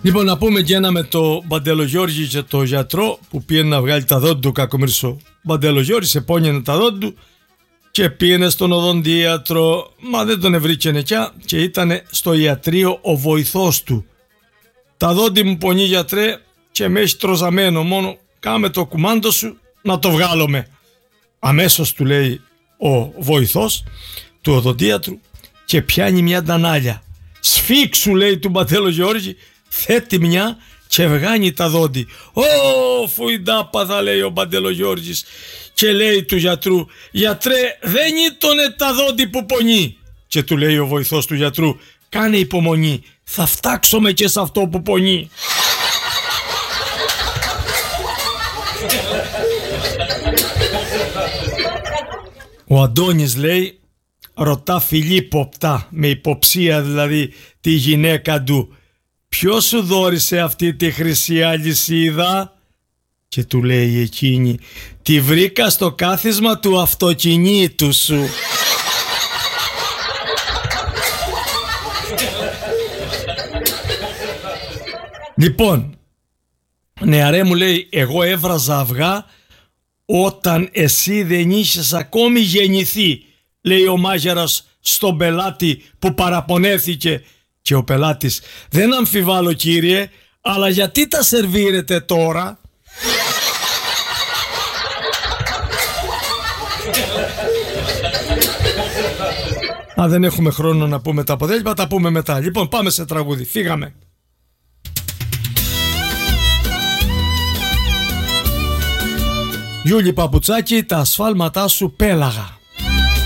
Λοιπόν, να πούμε και ένα με το Μπαντελογιώργη και το γιατρό που πήγαινε να βγάλει τα δόντια του κακομοίρσο. Μπαντελογιώργη επώνυαινε τα δόντια του και πήγαινε στον οδοντίατρο, μα δεν τον ευρήκε νεκιά και ήταν στο ιατρείο ο βοηθός του. Τα δόντια μου πονεί, γιατρέ, και με έχει τροζαμένο, μόνο κάμε το κουμάντο σου να το βγάλουμε. Αμέσως του λέει ο βοηθός του οδοντίατρου και πιάνει μια ντανάλια. Σφίξου, λέει του Μπαντελογιώργη, θέτει μια και βγάνει τα δόντι. Ω, φουιντάπαθα, λέει ο Μπαντελογιώργης, και λέει του γιατρού, γιατρέ, δεν ήτονε τα δόντι που πονεί. Και του λέει ο βοηθός του γιατρού, κάνε υπομονή, θα φτάξουμε και σε αυτό που πονεί. Ο Αντώνης, λέει, ρωτά φιλίποπτα, με υποψία δηλαδή, τη γυναίκα του, ποιος σου δώρισε αυτή τη χρυσή αλυσίδα? Και του λέει εκείνη, τη βρήκα στο κάθισμα του αυτοκινήτου σου. Λοιπόν, νεαρέ μου, λέει, εγώ έβραζα αυγά όταν εσύ δεν είχες ακόμη γεννηθεί, λέει ο μάγειρας στον πελάτη που παραπονέθηκε. Και ο πελάτης, δεν αμφιβάλλω, κύριε, αλλά γιατί τα σερβίρετε τώρα? Δεν έχουμε χρόνο να πούμε τα αποτέλεσμα, τα πούμε μετά. Λοιπόν, πάμε σε τραγούδι, φύγαμε. Γιούλη Παπουτσάκη, τα ασφάλματά σου πέλαγα.